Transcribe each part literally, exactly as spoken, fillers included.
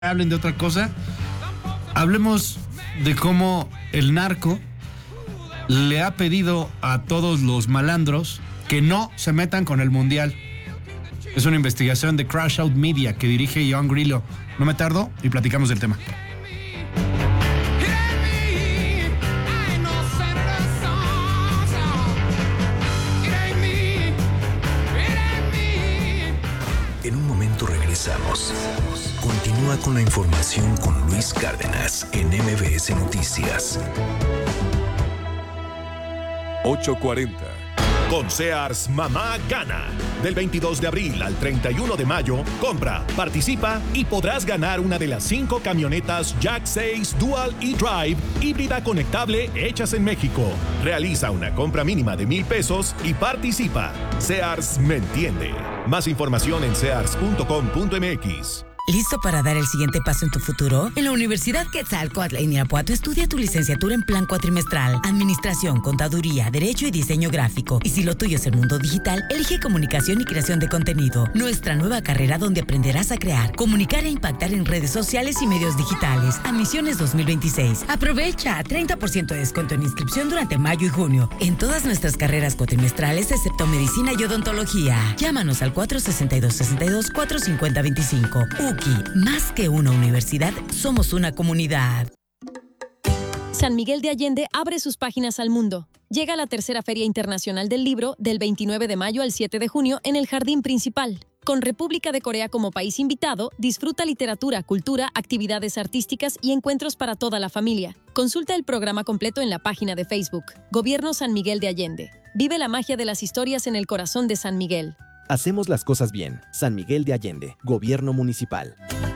hablen de otra cosa. Hablemos de cómo el narco le ha pedido a todos los malandros que no se metan con el mundial. Es una investigación de Crash Out Media que dirige Joan Grillo. No me tardo y platicamos del tema. En un momento regresamos. Continúa con la información con Luis Cárdenas en M B S Noticias. ocho cuarenta. Con Sears, mamá gana. Del veintidós de abril al treinta y uno de mayo, compra, participa y podrás ganar una de las cinco camionetas Jack seis Dual e-Drive híbrida conectable hechas en México. Realiza una compra mínima de mil pesos y participa. Sears me entiende. Más información en sears punto com punto m x. ¿Listo para dar el siguiente paso en tu futuro? En la Universidad Quetzalcóatl en Irapuato estudia tu licenciatura en plan cuatrimestral, Administración, Contaduría, Derecho y Diseño Gráfico. Y si lo tuyo es el mundo digital, elige Comunicación y Creación de Contenido, nuestra nueva carrera donde aprenderás a crear, comunicar e impactar en redes sociales y medios digitales. Admisiones dos mil veintiséis. Aprovecha treinta por ciento de descuento en inscripción durante mayo y junio en todas nuestras carreras cuatrimestrales excepto Medicina y Odontología. Llámanos al cuatro seis dos, seis dos, cuatro cinco cero dos cinco. U C I, más que una universidad, somos una comunidad. San Miguel de Allende abre sus páginas al mundo. Llega la tercera Feria Internacional del Libro del veintinueve de mayo al siete de junio en el Jardín Principal. Con República de Corea como país invitado, disfruta literatura, cultura, actividades artísticas y encuentros para toda la familia. Consulta el programa completo en la página de Facebook. Gobierno San Miguel de Allende. Vive la magia de las historias en el corazón de San Miguel. Hacemos las cosas bien. San Miguel de Allende, Gobierno Municipal.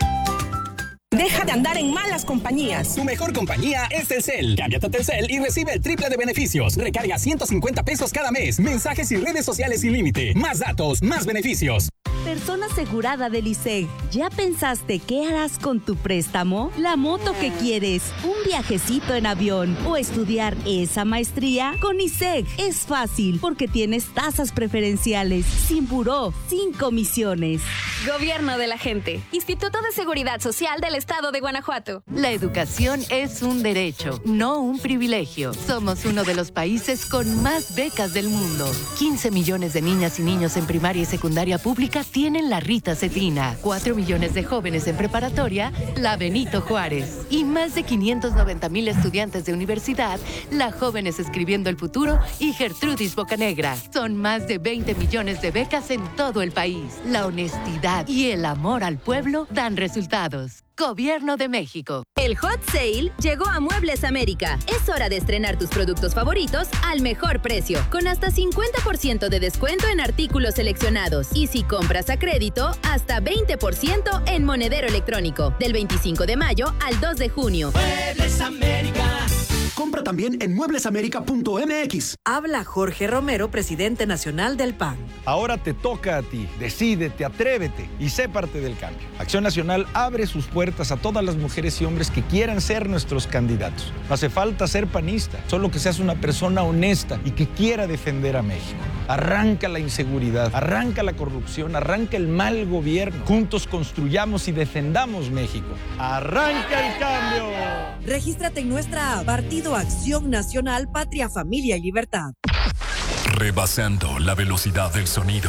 Deja de andar en malas compañías. Tu mejor compañía es Telcel. Cámbiate a Telcel y recibe el triple de beneficios. Recarga ciento cincuenta pesos cada mes. Mensajes y redes sociales sin límite. Más datos, más beneficios. Persona asegurada del I S E G. ¿Ya pensaste qué harás con tu préstamo? ¿La moto que quieres? ¿Un viajecito en avión? ¿O estudiar esa maestría? Con I S E G es fácil porque tienes tasas preferenciales, sin buró, sin comisiones. Gobierno de la gente. Instituto de Seguridad Social del Estado de Guanajuato. La educación es un derecho, no un privilegio. Somos uno de los países con más becas del mundo. quince millones de niñas y niños en primaria y secundaria pública tienen la Rita Cetina, cuatro millones de jóvenes en preparatoria, la Benito Juárez, y más de quinientos noventa mil estudiantes de universidad, la Jóvenes Escribiendo el Futuro y Gertrudis Bocanegra. Son más de veinte millones de becas en todo el país. La honestidad y el amor al pueblo dan resultados. Gobierno de México. El Hot Sale llegó a Muebles América. Es hora de estrenar tus productos favoritos al mejor precio, con hasta cincuenta por ciento de descuento en artículos seleccionados. Y si compras a crédito, hasta veinte por ciento en monedero electrónico. Del veinticinco de mayo al dos de junio. Muebles América. Compra también en muebles américa punto m x. Habla Jorge Romero, presidente nacional del P A N. Ahora te toca a ti. Decídete, atrévete y sé parte del cambio. Acción Nacional abre sus puertas a todas las mujeres y hombres que quieran ser nuestros candidatos. No hace falta ser panista, solo que seas una persona honesta y que quiera defender a México. Arranca la inseguridad, arranca la corrupción, arranca el mal gobierno. Juntos construyamos y defendamos México. ¡Arranca el cambio! Regístrate en nuestra app, Partido Acción Nacional, Patria, Familia y Libertad. Rebasando la velocidad del sonido.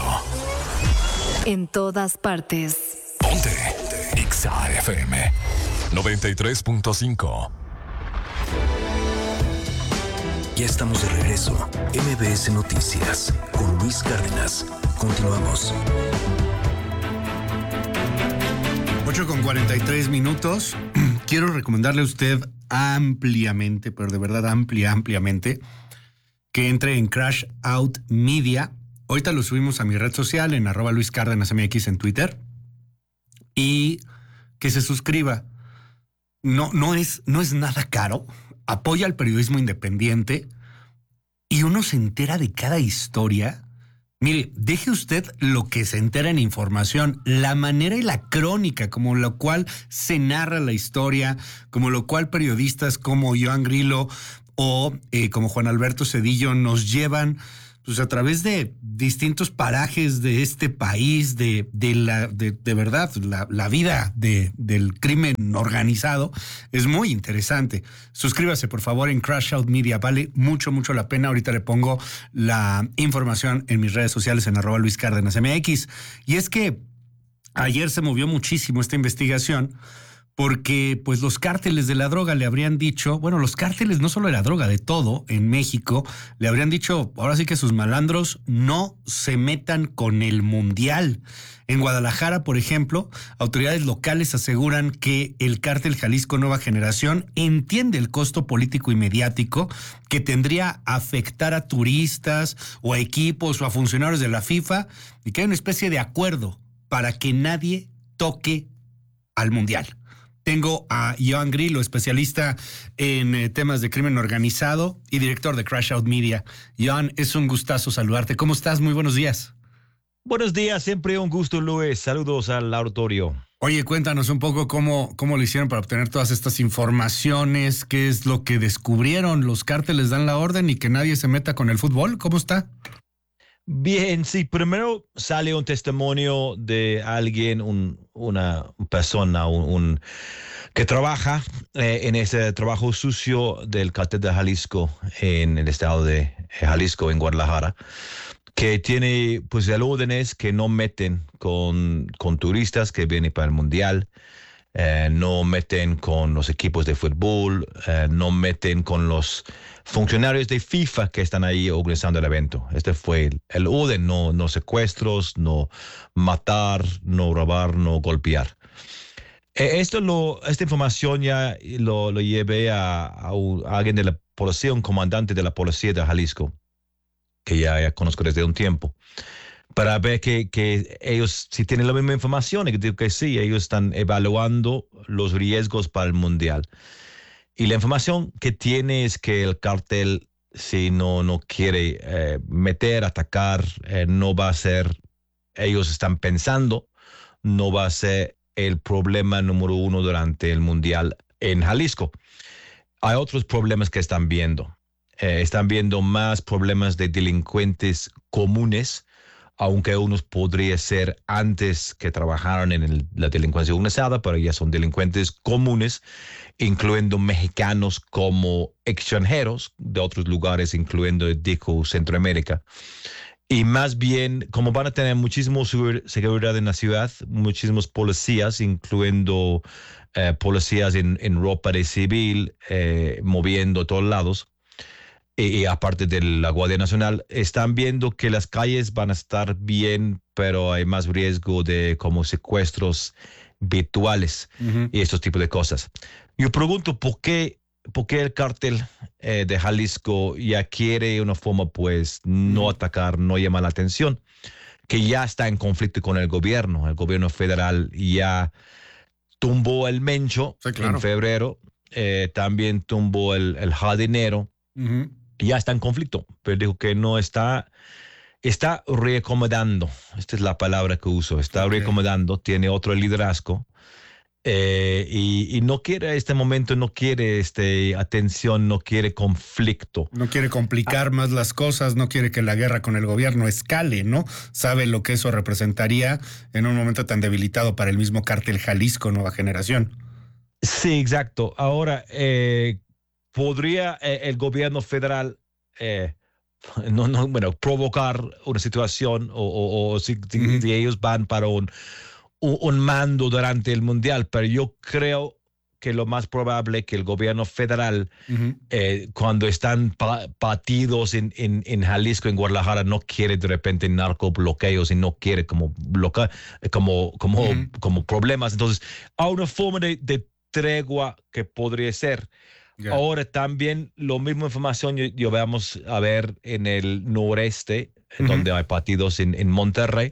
En todas partes. Ponte. Exa F M noventa y tres punto cinco. Ya estamos de regreso. M B S Noticias con Luis Cárdenas. Continuamos. ocho con cuarenta y tres minutos. Quiero recomendarle a usted ampliamente, pero de verdad amplia, ampliamente, que entre en Crash Out Media. Ahorita lo subimos a mi red social en arroba Luis Cárdenas M X en Twitter. Y que se suscriba. No, no es, no es nada caro. Apoya al periodismo independiente y uno se entera de cada historia. Mire, deje usted lo que se entera en información, la manera y la crónica, como la cual se narra la historia, como lo cual periodistas como Joan Grillo o eh, como Juan Alberto Cedillo nos llevan pues a través de distintos parajes de este país, de, de la, de, de verdad, la, la vida de, del crimen organizado, es muy interesante. Suscríbase, por favor, en Crash Out Media. Vale mucho, mucho la pena. Ahorita le pongo la información en mis redes sociales en arroba Luis Cárdenas M X. Y es que ayer se movió muchísimo esta investigación porque pues los cárteles de la droga le habrían dicho, bueno, los cárteles no solo de la droga, de todo en México, le habrían dicho, ahora sí que sus malandros no se metan con el mundial. En Guadalajara, por ejemplo, autoridades locales aseguran que el cártel Jalisco Nueva Generación entiende el costo político y mediático que tendría afectar a turistas o a equipos o a funcionarios de la FIFA y que hay una especie de acuerdo para que nadie toque al mundial. Tengo a Joan Grillo, especialista en eh, temas de crimen organizado y director de Crash Out Media. Joan, es un gustazo saludarte. ¿Cómo estás? Muy buenos días. Buenos días, siempre un gusto, Luis. Saludos al auditorio. Oye, cuéntanos un poco cómo, cómo lo hicieron para obtener todas estas informaciones, qué es lo que descubrieron. ¿Los cárteles dan la orden y que nadie se meta con el fútbol? ¿Cómo está? Bien, sí, primero sale un testimonio de alguien, un, una persona, un, un que trabaja eh, en ese trabajo sucio del cártel de Jalisco en el estado de Jalisco, en Guadalajara, que tiene pues el órdenes que no meten con, con turistas que vienen para el mundial, eh, no meten con los equipos de fútbol, eh, no meten con los funcionarios de FIFA que están ahí organizando el evento. Este fue el, el orden, no, no secuestros, no matar, no robar, no golpear. Eh, esto lo, esta información ya lo, lo llevé a, a, un, a alguien de la policía, un comandante de la policía de Jalisco, que ya, ya conozco desde un tiempo, para ver que, que ellos si tienen la misma información, y que digo que sí, ellos están evaluando los riesgos para el mundial. Y la información que tiene es que el cártel, si no, no quiere eh, meter, atacar, eh, no va a ser, ellos están pensando, no va a ser el problema número uno durante el mundial en Jalisco. Hay otros problemas que están viendo. Eh, están viendo más problemas de delincuentes comunes, aunque unos podría ser antes que trabajaron en el, la delincuencia organizada, pero ya son delincuentes comunes, incluyendo mexicanos como extranjeros de otros lugares, incluyendo, dijo, Centroamérica. Y más bien, como van a tener muchísima seguridad en la ciudad, muchísimos policías, incluyendo eh, policías en, en ropa de civil, eh, moviendo a todos lados, y aparte de la Guardia Nacional, están viendo que las calles van a estar bien, pero hay más riesgo de como secuestros virtuales uh-huh. y estos tipos de cosas. Yo pregunto, ¿por qué, por qué el cártel eh, de Jalisco ya quiere una forma, pues, no uh-huh. atacar, no llamar la atención? Que ya está en conflicto con el gobierno. El gobierno federal ya tumbó el Mencho sí, claro. en febrero, eh, también tumbó el, el jardinero. Uh-huh. Ya está en conflicto, pero dijo que no está, está reacomodando, esta es la palabra que uso, está okay. reacomodando, tiene otro liderazgo eh, y, y no quiere este momento, no quiere este, atención, no quiere conflicto. No quiere complicar ah. más las cosas, no quiere que la guerra con el gobierno escale, ¿no? Sabe lo que eso representaría en un momento tan debilitado para el mismo cártel Jalisco Nueva Generación. Sí, exacto. Ahora, eh, ¿podría eh, el gobierno federal eh, no, no, bueno, provocar una situación o, o, o si, uh-huh. si ellos van para un, un, un mando durante el mundial? Pero yo creo que lo más probable es que el gobierno federal, uh-huh. eh, cuando están pa- partidos en, en, en Jalisco, en Guadalajara, no quiere de repente narcobloqueos y no quiere como, bloquear, como, como, uh-huh. como problemas. Entonces, hay una forma de, de tregua que podría ser. Yeah. Ahora también lo mismo información yo, yo vamos a ver en el noreste, uh-huh. donde hay partidos en, en Monterrey.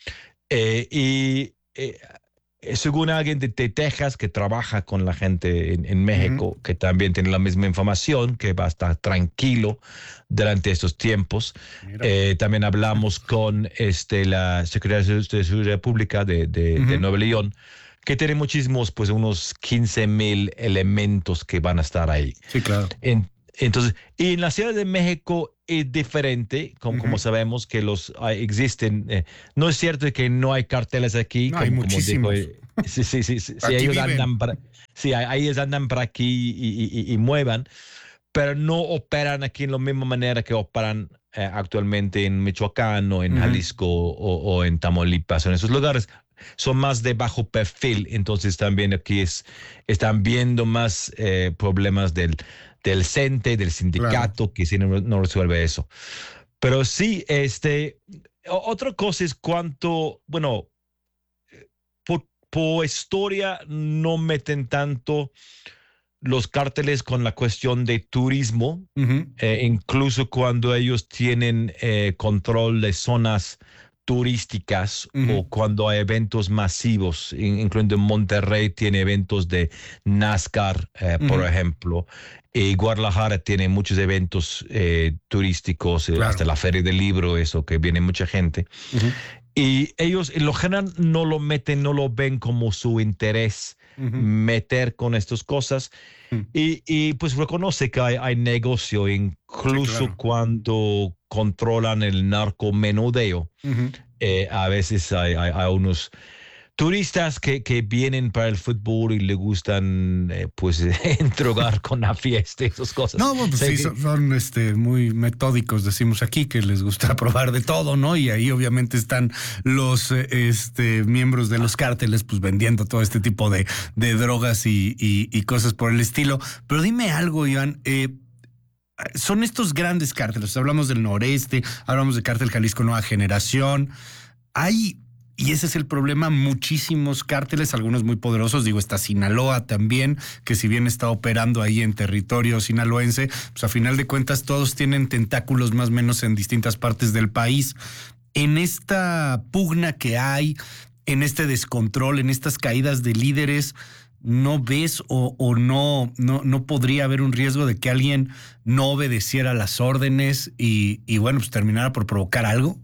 Eh, y eh, según alguien de, de Texas que trabaja con la gente en, en México, uh-huh. que también tiene la misma información, que va a estar tranquilo durante estos tiempos. Eh, también hablamos con este, la Secretaría de Seguridad Pública de, de, uh-huh. de Nuevo León, que tiene muchísimos, pues unos quince mil elementos que van a estar ahí. Sí, claro. En, entonces, y en la Ciudad de México es diferente, como, uh-huh. como sabemos que los hay, existen. Eh, no es cierto que no hay carteles aquí. No, como, hay muchísimos. Como digo, eh, sí, sí, sí. sí, sí ellos andan para, sí, ellos andan por aquí y, y, y muevan, pero no operan aquí en la misma manera que operan eh, actualmente en Michoacán o en uh-huh. Jalisco o, o en Tamaulipas, en esos lugares. Son más de bajo perfil, entonces también aquí es, están viendo más eh, problemas del, del C E N T E, del sindicato, claro. que si no, no resuelve eso. Pero sí, este, otra cosa es cuánto, bueno, por, por historia no meten tanto los cárteles con la cuestión de turismo, uh-huh. eh, incluso cuando ellos tienen eh, control de zonas turísticas uh-huh. o cuando hay eventos masivos, incluyendo Monterrey tiene eventos de NASCAR, eh, uh-huh. por ejemplo, y Guadalajara tiene muchos eventos eh, turísticos, claro. hasta la Feria del Libro, eso, que viene mucha gente. Uh-huh. Y ellos en lo general no lo meten, no lo ven como su interés uh-huh. meter con estas cosas. Uh-huh. Y, y pues reconoce que hay, hay negocio, incluso sí, claro. cuando controlan el narcomenudeo. Uh-huh. Eh, a veces hay, hay, hay unos turistas que, que vienen para el fútbol y le gustan eh, pues entregar con la fiesta y esas cosas. No, pues sí, que... son, son este, muy metódicos, decimos aquí, que les gusta probar de todo, ¿no? Y ahí obviamente están los este, miembros de los cárteles pues vendiendo todo este tipo de, de drogas y, y, y cosas por el estilo. Pero dime algo, Iván, eh, son estos grandes cárteles, hablamos del noreste, hablamos del cártel Jalisco Nueva Generación, hay, y ese es el problema, muchísimos cárteles, algunos muy poderosos, digo, está Sinaloa también, que si bien está operando ahí en territorio sinaloense, pues a final de cuentas todos tienen tentáculos más o menos en distintas partes del país. En esta pugna que hay, en este descontrol, en estas caídas de líderes, ¿no ves o, o no, no, no podría haber un riesgo de que alguien no obedeciera las órdenes y, y bueno, pues terminara por provocar algo?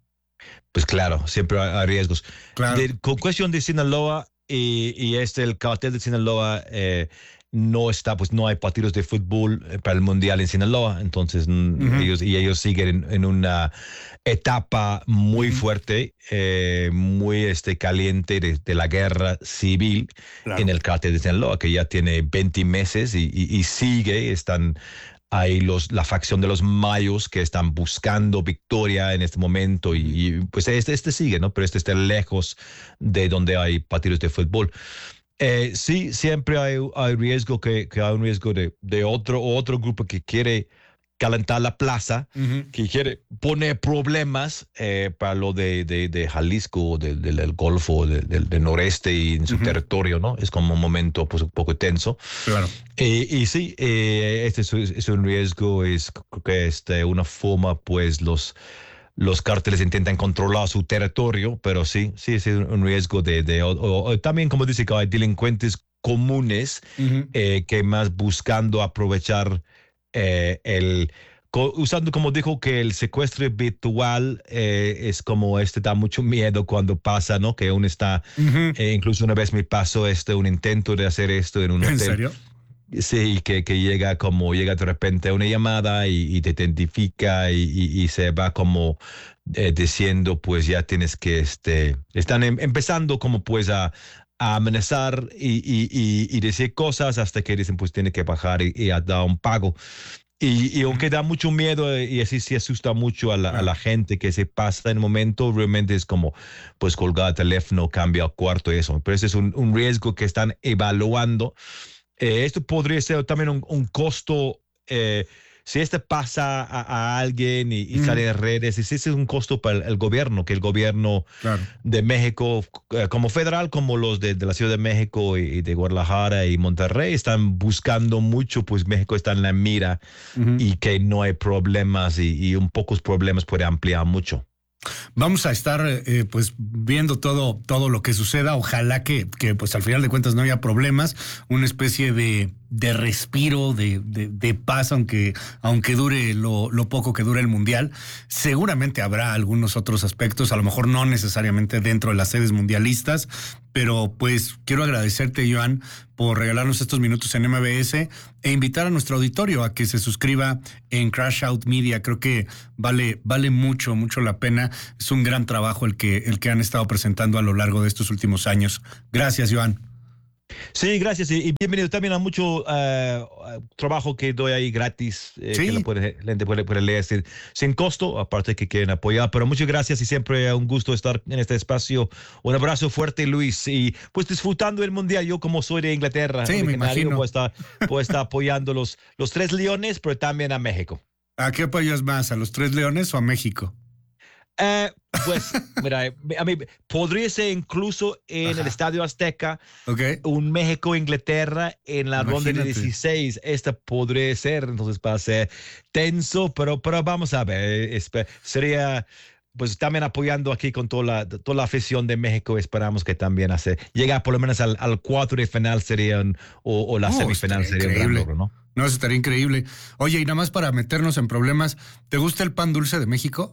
Pues claro, siempre hay, hay riesgos. Claro. De, con cuestión de Sinaloa y, y este, el cartel de Sinaloa, eh, no está, pues no hay partidos de fútbol para el Mundial en Sinaloa, entonces uh-huh. ellos, y ellos siguen en, en una etapa muy uh-huh. fuerte, eh, muy este, caliente de, de la guerra civil claro. en el cártel de Sinaloa, que ya tiene veinte meses y, y, y sigue, están hay los, la facción de los mayos que están buscando victoria en este momento y, y pues este, este sigue, ¿no? Pero este está lejos de donde hay partidos de fútbol. Eh, sí, siempre hay, hay riesgo que, que hay un riesgo de, de otro otro grupo que quiere calentar la plaza, uh-huh. que quiere poner problemas eh, para lo de, de, de Jalisco, de, de, del Golfo, del de, de noreste y en su uh-huh. territorio, ¿no? Es como un momento pues, un poco tenso. Claro. Eh, y sí, eh, este es, es un riesgo, es que este, una forma, pues los los cárteles intentan controlar su territorio, pero sí, sí es un riesgo de, de o, o, también como dice que hay delincuentes comunes uh-huh. eh, que más buscando aprovechar eh, el usando como dijo que el secuestro virtual eh, es como este da mucho miedo cuando pasa, ¿no? Que uno está uh-huh. eh, incluso una vez me pasó este un intento de hacer esto en un hotel. ¿En serio? Sí, que, que llega como, llega de repente una llamada y, y te identifica y, y, y se va como eh, diciendo, pues ya tienes que, este, están em, empezando como pues a, a amenazar y, y, y, y decir cosas hasta que dicen, pues tiene que bajar y, y a dar un pago. Y, y aunque da mucho miedo y así se asusta mucho a la, a la gente que se pasa en el momento, realmente es como pues colgar el teléfono, cambia el cuarto y eso. Pero ese es un, un riesgo que están evaluando. Eh, esto podría ser también un, un costo, eh, si este pasa a, a alguien y, y mm. sale en redes, ese es un costo para el, el gobierno, que el gobierno claro. de México, eh, como federal, como los de, de la Ciudad de México y, y de Guadalajara y Monterrey, están buscando mucho, pues México está en la mira mm-hmm. y que no hay problemas y, y un pocos problemas puede ampliar mucho. Vamos a estar eh, pues viendo todo, todo lo que suceda. Ojalá que, que pues al final de cuentas no haya problemas. Una especie de de respiro, de, de, de paz, aunque, aunque dure lo, lo poco que dure el Mundial. Seguramente habrá algunos otros aspectos, a lo mejor no necesariamente dentro de las sedes mundialistas, pero pues quiero agradecerte, Joan, por regalarnos estos minutos en M B S e invitar a nuestro auditorio a que se suscriba en Crash Out Media. Creo que vale, vale mucho, mucho la pena. Es un gran trabajo el que, el que han estado presentando a lo largo de estos últimos años. Gracias, Joan. Sí, gracias y, y bienvenido también a mucho uh, trabajo que doy ahí gratis, eh, sí. que la, puede, la gente puede, puede leer sin, sin costo, aparte que quieren apoyar, pero muchas gracias y siempre un gusto estar en este espacio. Un abrazo fuerte, Luis, y pues disfrutando el Mundial. Yo como soy de Inglaterra, sí, me imagino. Pues está, pues está apoyando los, los tres leones, pero también a México. ¿A qué apoyas más, a los tres leones o a México? Uh, pues, mira, a mí podría ser incluso en Ajá. el Estadio Azteca, okay. un México-Inglaterra en la Imagínate. ronda de dieciséis. Esta podría ser, entonces va a ser tenso, pero, pero vamos a ver. Esper- sería, pues también apoyando aquí con toda la, toda la afición de México. Esperamos que también hace, llegar por lo menos al, al cuatro de final sería un, o, o la oh, semifinal sería increíble. Un gran logro, ¿no? No, eso estaría increíble. Oye, y nada más para meternos en problemas, ¿te gusta el pan dulce de México?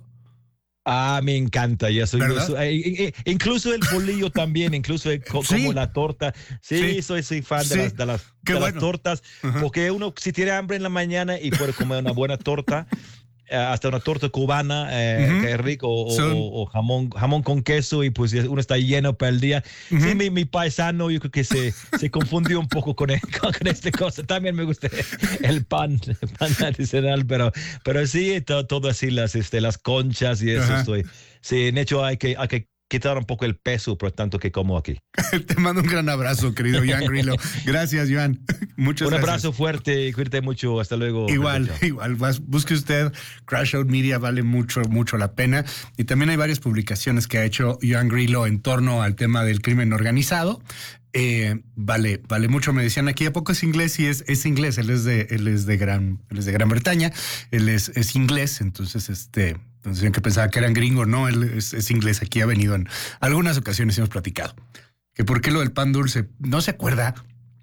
Ah, me encanta, ya soy, soy eh, eh, incluso el bolillo también, incluso el, co, ¿Sí? como la torta. Sí, sí. soy, soy fan de, sí. las, de, las, de bueno. las tortas, uh-huh. porque uno si tiene hambre en la mañana y puede comer una buena torta, eh, hasta una torta cubana, eh, uh-huh. que es rico, o, so, o, o jamón, jamón con queso y pues uno está lleno para el día. Uh-huh. Sí, mi, mi paisano yo creo que se, se confundió un poco con, el, con esta cosa. También me gusta el pan, el pan adicional, pero, pero sí, todo, todo así, las, este, las conchas y eso. Uh-huh. Estoy, sí, en hecho hay que, hay que quitar un poco el peso, por tanto que como aquí. Te mando un gran abrazo, querido Joan Grillo. Gracias, Joan. Muchas un gracias. Un abrazo fuerte, cuídate mucho. Hasta luego. Igual, igual. Busque usted Crash Out Media, vale mucho, mucho la pena. Y también hay varias publicaciones que ha hecho Joan Grillo en torno al tema del crimen organizado. Eh, vale, vale mucho. Me decían aquí, ¿a poco es inglés? Y es, es inglés. Él es de, él es de Gran, él es de Gran Bretaña. Él es, es inglés. Entonces, este, entonces decían que pensaba que eran gringos. No, él es, es inglés. Aquí ha venido en algunas ocasiones, hemos platicado. Que por qué lo del pan dulce. ¿No se acuerda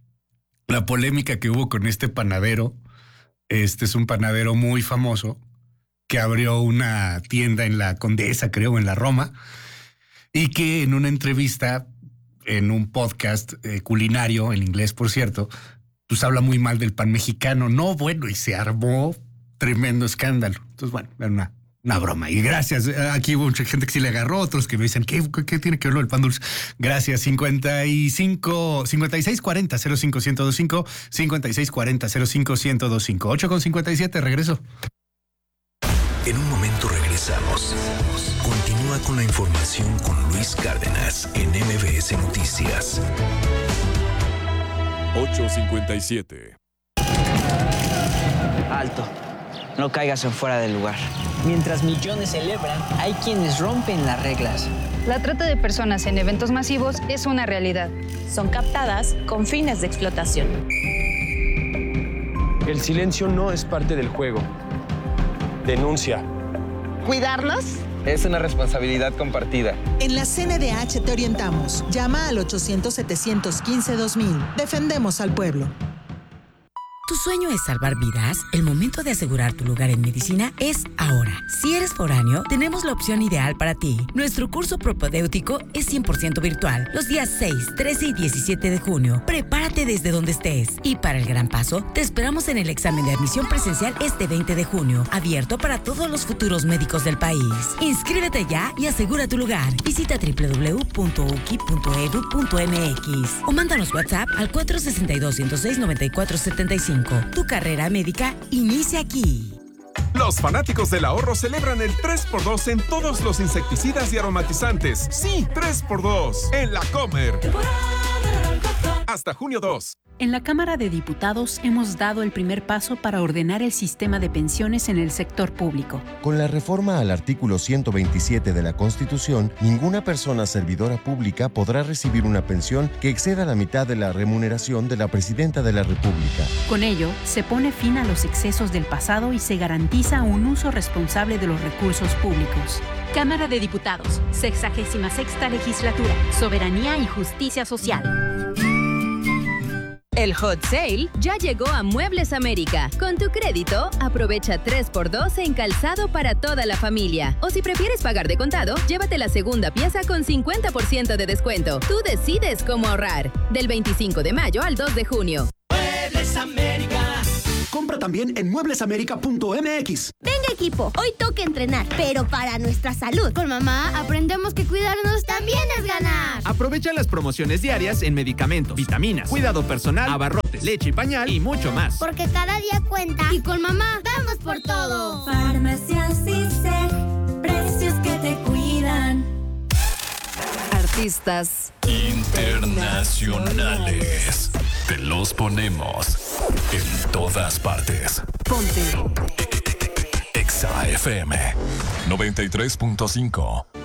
la polémica que hubo con este panadero? Este es un panadero muy famoso que abrió una tienda en la Condesa, creo, en la Roma, y que en una entrevista en un podcast eh, culinario, en inglés, por cierto, pues habla muy mal del pan mexicano. No, bueno, y se armó tremendo escándalo. Entonces, bueno, era una, una broma. Y gracias. Aquí hubo mucha gente que sí le agarró, otros que me dicen, ¿qué, qué tiene que ver lo del pan dulce? Gracias. cincuenta y cinco, cincuenta y seis cuarenta, cero cinco, ciento veinticinco, cincuenta y seis cuarenta, cero cinco, ciento veinticinco. ocho con cincuenta y siete, regreso. En un momento regresamos. Continúa con la información con Luis Cárdenas en M B S Noticias. ocho cincuenta y siete. Alto. No caigas en fuera del lugar. Mientras millones celebran, hay quienes rompen las reglas. La trata de personas en eventos masivos es una realidad. Son captadas con fines de explotación. El silencio no es parte del juego. Denuncia. ¿Cuidarnos? Es una responsabilidad compartida. En la C N D H te orientamos. Llama al ochocientos, setecientos quince, dos mil. Defendemos al pueblo. ¿Tu sueño es salvar vidas? El momento de asegurar tu lugar en medicina es ahora. Si eres foráneo, tenemos la opción ideal para ti. Nuestro curso propedéutico es cien por ciento virtual, los días seis, trece y diecisiete de junio. Prepárate desde donde estés. Y para el gran paso, te esperamos en el examen de admisión presencial este veinte de junio, abierto para todos los futuros médicos del país. Inscríbete ya y asegura tu lugar. Visita doble u doble u doble u punto u k i punto e d u punto m x o mándanos WhatsApp al cuatro seis dos, ciento seis, noventa y cuatro setenta y cinco. Tu carrera médica inicia aquí. Los fanáticos del ahorro celebran el tres por dos en todos los insecticidas y aromatizantes. Sí, tres por dos en La Comer. Hasta junio dos. En la Cámara de Diputados hemos dado el primer paso para ordenar el sistema de pensiones en el sector público. Con la reforma al artículo ciento veintisiete de la Constitución, ninguna persona servidora pública podrá recibir una pensión que exceda la mitad de la remuneración de la Presidenta de la República. Con ello, se pone fin a los excesos del pasado y se garantiza un uso responsable de los recursos públicos. Cámara de Diputados, sexagésima sexta legislatura, Soberanía y Justicia Social. El Hot Sale ya llegó a Muebles América. Con tu crédito, aprovecha tres por dos en calzado para toda la familia. O si prefieres pagar de contado, llévate la segunda pieza con cincuenta por ciento de descuento. Tú decides cómo ahorrar. Del veinticinco de mayo al dos de junio. Muebles América. Compra también en muebles américa punto m x. Venga equipo, hoy toca entrenar, pero para nuestra salud. Con mamá aprendemos que cuidarnos también es ganar. Aprovecha las promociones diarias en medicamentos, vitaminas, cuidado personal, abarrotes, leche y pañal y mucho más. Porque cada día cuenta y con mamá vamos por todo. Farmacias Iseg, precios que te cuidan. Artistas internacionales. Te los ponemos en todas partes. Ponte Exa F M noventa y tres punto cinco.